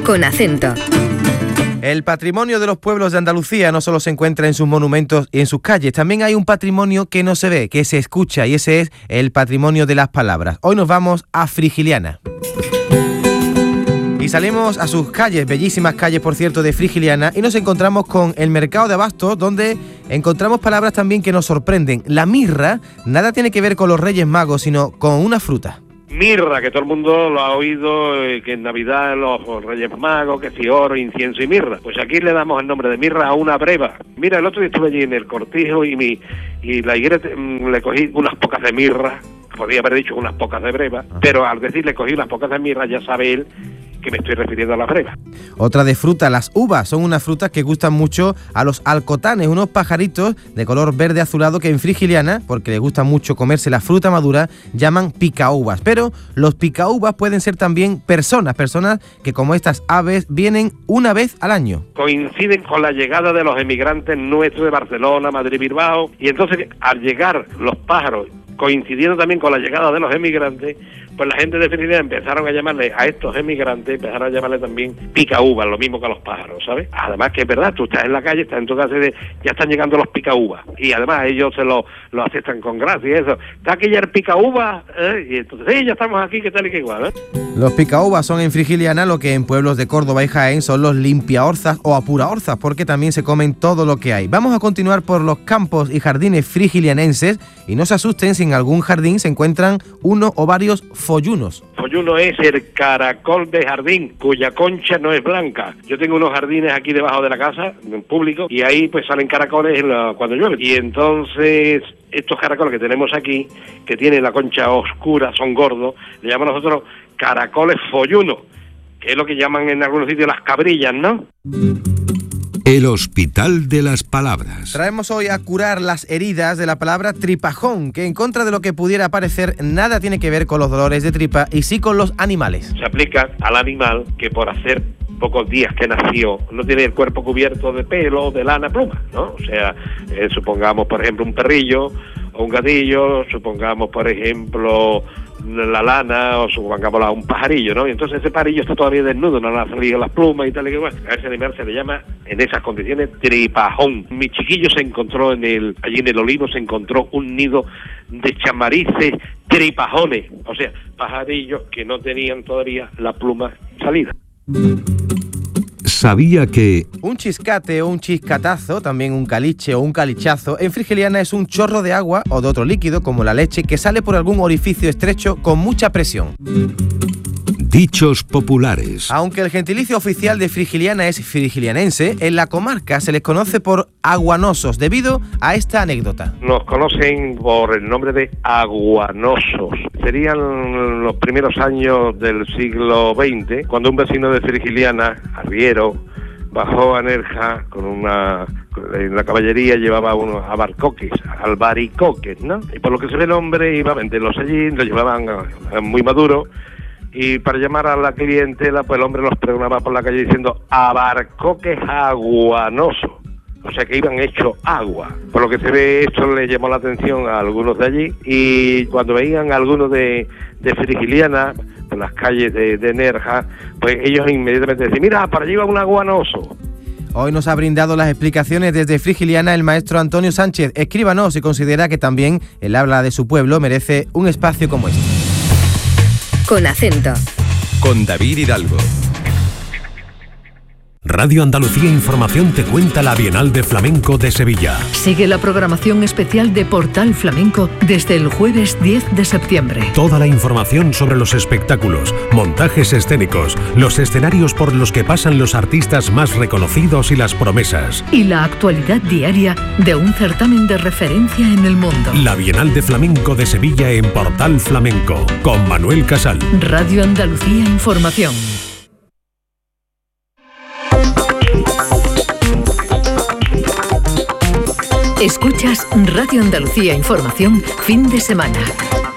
con acento. El patrimonio de los pueblos de Andalucía no solo se encuentra en sus monumentos y en sus calles, también hay un patrimonio que no se ve, que se escucha, y ese es el patrimonio de las palabras. Hoy nos vamos a Frigiliana. Y salimos a sus calles, bellísimas calles, por cierto, de Frigiliana, y nos encontramos con el mercado de abastos, donde encontramos palabras también que nos sorprenden. La mirra nada tiene que ver con los Reyes Magos, sino con una fruta. Mirra, que todo el mundo lo ha oído, que en Navidad los Reyes Magos, que si oro, incienso y mirra. Pues aquí le damos el nombre de mirra a una breva. Mira, el otro día estuve allí en el Cortijo y la higuera le cogí unas pocas de mirra, podría haber dicho unas pocas de breva, pero al decirle cogí unas pocas de mirra ya sabe él que me estoy refiriendo a las brevas. Otra de fruta, las uvas, son unas frutas que gustan mucho a los alcotanes, unos pajaritos de color verde azulado que en Frigiliana, porque les gusta mucho comerse la fruta madura, llaman picauvas. Pero los picauvas pueden ser también personas que como estas aves vienen una vez al año. Coinciden con la llegada de los emigrantes nuestros de Barcelona, Madrid, Bilbao, y entonces al llegar los pájaros, coincidiendo también con la llegada de los emigrantes, pues la gente de Frigiliana empezaron a llamarle a estos emigrantes, empezaron a llamarle también picauvas, lo mismo que a los pájaros, ¿sabes? Además que es verdad, tú estás en la calle, estás en tu casa y ya están llegando los picauvas, y además ellos se lo aceptan con gracia y eso. ¿Está aquí ya el picauvas? Y entonces, sí, ya estamos aquí, ¿qué tal y qué igual? Los picauvas son en Frigiliana lo que en pueblos de Córdoba y Jaén son los limpiaorzas o apuraorzas, porque también se comen todo lo que hay. Vamos a continuar por los campos y jardines frigilianenses, y no se asusten si en algún jardín se encuentran uno o varios follunos. Folluno es el caracol de jardín, cuya concha no es blanca. Yo tengo unos jardines aquí debajo de la casa, en público, y ahí pues salen caracoles cuando llueve. Y entonces estos caracoles que tenemos aquí, que tienen la concha oscura, son gordos, le llamamos nosotros caracoles follunos, que es lo que llaman en algunos sitios las cabrillas, ¿no? El Hospital de las Palabras. Traemos hoy a curar las heridas de la palabra tripajón, que en contra de lo que pudiera parecer, nada tiene que ver con los dolores de tripa y sí con los animales. Se aplica al animal que por hacer pocos días que nació no tiene el cuerpo cubierto de pelo, de lana, pluma, ¿no? O sea, supongamos, por ejemplo, un perrillo o un gatillo, supongamos, por ejemplo, la lana, o supongamos un pajarillo, ¿no? Y entonces ese pajarillo está todavía desnudo, no le han salido las plumas y tal y que bueno. A ese animal se le llama, en esas condiciones, tripajón. Mi chiquillo se encontró allí en el olivo, se encontró un nido de chamarices tripajones, o sea, pajarillos que no tenían todavía la pluma salida. ¿Sabía que un chiscate o un chiscatazo, también un caliche o un calichazo, en Frigiliana es un chorro de agua o de otro líquido, como la leche, que sale por algún orificio estrecho con mucha presión? Dichos populares. Aunque el gentilicio oficial de Frigiliana es frigilianense, en la comarca se les conoce por aguanosos, debido a esta anécdota. Nos conocen por el nombre de aguanosos. Serían los primeros años del siglo XX, cuando un vecino de Frigiliana, arriero, bajó a Nerja en la caballería llevaba unos albaricoques, ¿no? Y por lo que se ve el hombre iba a venderlos allí, los llevaban muy maduros. Y para llamar a la clientela, pues el hombre los pregonaba por la calle diciendo abarcoques aguanosos. O sea que iban hechos agua. Por lo que se ve, esto le llamó la atención a algunos de allí. Y cuando veían a algunos de Frigiliana, en las calles de Nerja, pues ellos inmediatamente decían, mira, para allí va un aguanoso. Hoy nos ha brindado las explicaciones desde Frigiliana el maestro Antonio Sánchez. Escríbanos si considera que también el habla de su pueblo merece un espacio como este. Con acento. Con David Hidalgo. Radio Andalucía Información te cuenta la Bienal de Flamenco de Sevilla. Sigue la programación especial de Portal Flamenco desde el jueves 10 de septiembre. Toda la información sobre los espectáculos, montajes escénicos, los escenarios por los que pasan los artistas más reconocidos y las promesas. Y la actualidad diaria de un certamen de referencia en el mundo. La Bienal de Flamenco de Sevilla en Portal Flamenco, con Manuel Casal. Radio Andalucía Información. Escuchas Radio Andalucía Información, fin de semana.